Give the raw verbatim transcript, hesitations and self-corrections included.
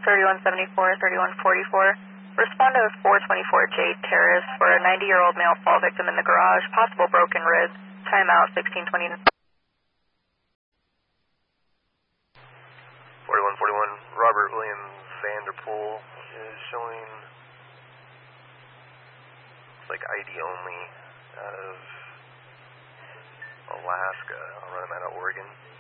thirty-one seventy-four, thirty-one forty-four. Respond to four twenty-four Jade Terrace for a ninety-year-old male fall victim in the garage, possible broken ribs. Timeout sixteen twenty. forty-one forty-one, Robert William Vanderpool is showing, it's like I D only, out of Alaska. I'll run him out of Oregon.